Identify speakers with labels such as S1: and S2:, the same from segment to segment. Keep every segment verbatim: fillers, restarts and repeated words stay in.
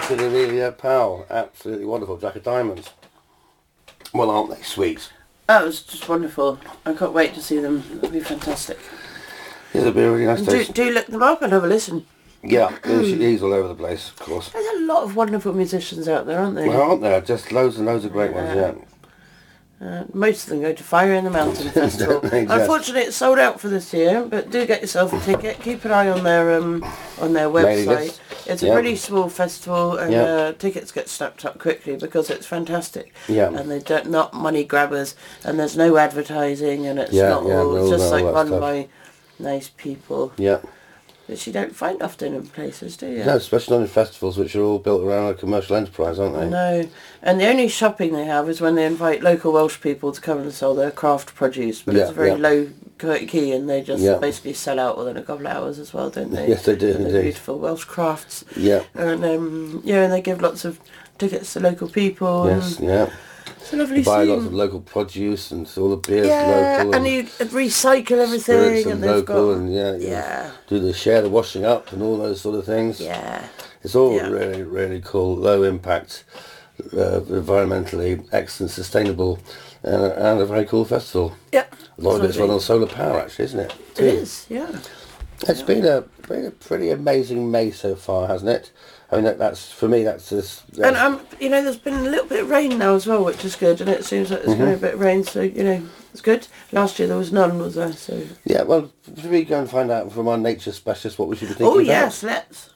S1: Jack and Amelia Powell, absolutely wonderful. Jack of Diamonds. Well, aren't they sweet?
S2: That was just wonderful. I can't wait to see them. It'll be fantastic.
S1: Yeah, it'll be a really nice
S2: Do,
S1: day.
S2: do look them up and have a listen.
S1: Yeah, he's all over the place, of course.
S2: There's a lot of wonderful musicians out there, aren't there?
S1: Well, aren't there? Just loads and loads of great ones, yeah.
S2: Uh, most of them go to Fire in the Mountain Festival.
S1: Exactly.
S2: Unfortunately, it's sold out for this year, but do get yourself a ticket. Keep an eye on their um, on their
S1: Mailing
S2: website.
S1: list.
S2: It's a
S1: Yeah.
S2: really small festival, and
S1: Yeah.
S2: uh, tickets get snapped up quickly because it's fantastic.
S1: Yeah.
S2: And they're don't- not money grabbers, and there's no advertising, and it's
S1: Yeah,
S2: not
S1: yeah,
S2: all.
S1: no,
S2: It's just
S1: no,
S2: like
S1: all that
S2: run
S1: stuff.
S2: by nice people,
S1: Yeah.
S2: which you don't find often in places, do you?
S1: No, especially on the festivals, which are all built around a commercial enterprise, aren't they?
S2: No, and the only shopping they have is when they invite local Welsh people to come and sell their craft produce, but
S1: Yeah,
S2: it's very
S1: yeah.
S2: low key, and they just
S1: Yeah.
S2: basically sell out within a couple of hours as well, don't they?
S1: Yes, they do,
S2: And they're
S1: indeed.
S2: beautiful Welsh crafts.
S1: Yeah.
S2: And um, yeah, and they give lots of tickets to local people.
S1: Yes,
S2: and
S1: yeah.
S2: it's a lovely
S1: Buy
S2: scene.
S1: lots of local produce and all the beers
S2: yeah,
S1: local.
S2: and you recycle everything,
S1: spirits
S2: and
S1: and
S2: they've
S1: local
S2: got
S1: and yeah, you
S2: yeah,
S1: do the share the washing up and all those sort of things.
S2: yeah.
S1: It's all
S2: Yeah.
S1: really, really cool, low impact, uh, environmentally excellent, sustainable, uh, and a very cool festival.
S2: Yeah,
S1: A lot of it's run
S2: lovely.
S1: on solar power, actually, isn't it?
S2: It
S1: too?
S2: is, yeah.
S1: It's been a been a pretty amazing May so far, hasn't it? I mean, that, that's for me. That's just.
S2: And um, you know, there's been a little bit of rain now as well, which is good. And it seems like there's going to be a bit of rain, so you know, it's good. Last year there was none, was there? So.
S1: Yeah, well, should we go and find out from our nature specialist what we should be thinking
S2: Oh
S1: about?
S2: yes, let's.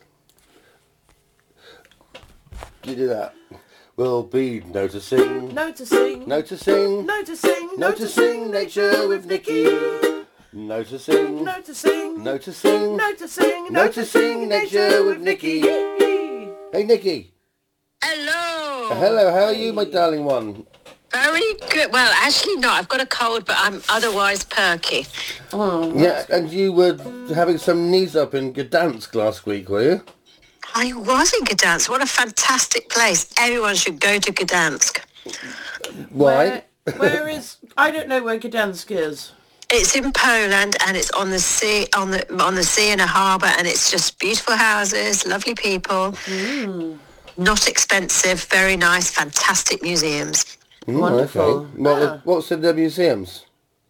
S1: Do you do that? We'll be noticing,
S2: Noticing.
S1: noticing,
S2: Noticing.
S1: noticing nature with Nikki. Noticing,
S2: Noticing.
S1: noticing,
S2: Noticing.
S1: noticing nature with Nikki. Hey, Nikki.
S3: Hello.
S1: Hello, how are you, my darling one?
S3: Very good. Well, actually not. I've got a cold, but I'm otherwise perky.
S2: Oh,
S1: Yeah, and you were having some knees up in Gdansk last week, were you?
S3: I was in Gdansk. What a fantastic place. Everyone should go to Gdansk.
S1: Why?
S2: where, where is? I don't know where Gdansk is.
S3: It's in Poland, and it's on the sea, on the on the sea in a harbour, and it's just beautiful houses, lovely people, not expensive, very nice, fantastic museums.
S1: Mm,
S2: Wonderful.
S1: Okay. What,
S2: Ah.
S1: what's in the museums?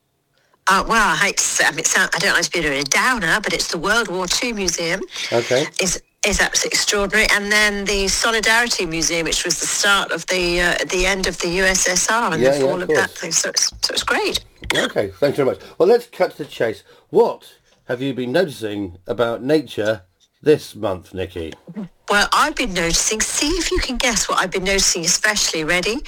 S3: Uh, well, I hate to say, I mean, it sound, I don't like to be a downer, but it's the World War Two Museum.
S1: Okay.
S3: Is is absolutely extraordinary, and then the Solidarity Museum, which was the start of the uh, the end of the U S S R and
S1: Yeah,
S3: the
S1: yeah,
S3: fall
S1: of
S3: of that
S1: course.
S3: thing. So it's so it's great.
S1: Okay, thanks very much. Well, let's cut to the chase. What have you been noticing about nature this month, Nikki?
S3: Well, I've been noticing. See if you can guess what I've been noticing. Especially ready.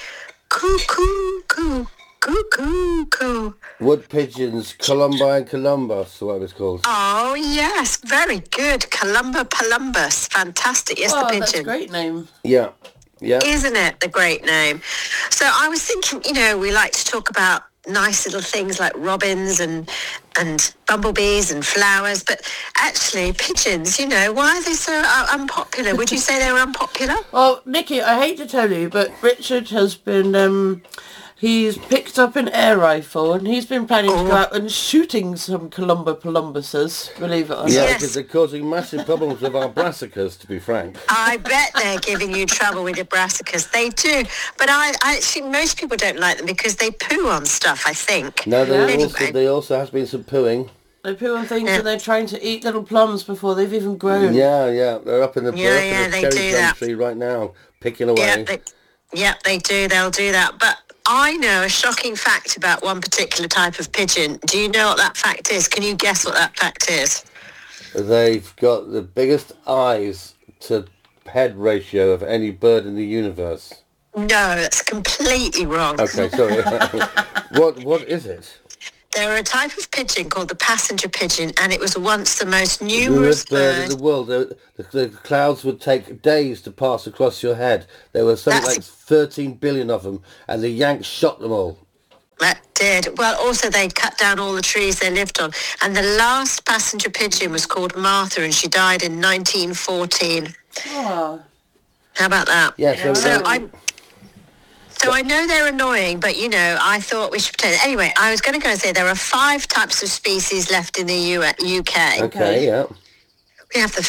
S3: Cuckoo, coo, cuckoo, coo.
S1: Wood pigeons, Columbine columbus, what it was called.
S3: Oh yes, very good. Columba columbus, fantastic. Yes,
S2: Oh,
S3: the
S2: that's a
S3: pigeon.
S2: great name.
S1: Yeah, yeah.
S3: Isn't it the great name? So I was thinking, you know, we like to talk about nice little things like robins and and bumblebees and flowers, but actually pigeons, you know, why are they so uh, unpopular? Would you say they were unpopular?
S2: Well, Nikki, I hate to tell you, but Richard has been, um, he's picked up an air rifle and he's been planning to go out and shooting some Columba columbuses, believe it or not.
S1: Yeah,
S3: Yes.
S1: because they're causing massive problems with our brassicas, to be frank.
S3: I bet they're giving you trouble with your brassicas. They do. But I, I actually, most people don't like them because they poo on stuff, I think.
S1: No, there
S2: Yeah.
S1: also
S3: Anyway.
S1: there also has been some pooing.
S2: They poo on things
S3: Yeah.
S2: and they're trying to eat little plums before they've even grown.
S1: Yeah, yeah, they're up in the,
S3: Yeah,
S1: they're up
S3: yeah,
S1: in the
S3: they
S1: cherry
S3: do
S1: plum
S3: that.
S1: tree right now, picking away.
S3: Yeah, they, yeah, they do. They'll do that. But I know a shocking fact about one particular type of pigeon. Do you know what that fact is? Can you guess what that fact is?
S1: They've got the biggest eyes to head ratio of any bird in the universe.
S3: No, that's completely wrong.
S1: Okay, sorry. what what is it?
S3: There are a type of pigeon called the passenger pigeon, and it was once the most
S1: Numerous
S3: numerous
S1: bird
S3: bird.
S1: in the world. The, the, the clouds would take days to pass across your head. There were something
S3: That's-
S1: like thirteen billion of them, and the Yanks shot them all.
S3: That did. Well, also they cut down all the trees they lived on. And the last passenger pigeon was called Martha, and she died in nineteen fourteen.
S2: Oh,
S3: How about that?
S1: Yeah, so,
S3: So
S1: uh,
S3: I, so I know they're annoying, but you know, I thought we should pretend. Anyway, I was going to go and say there are five types of species left in the U- UK.
S1: okay, yeah.
S3: We have the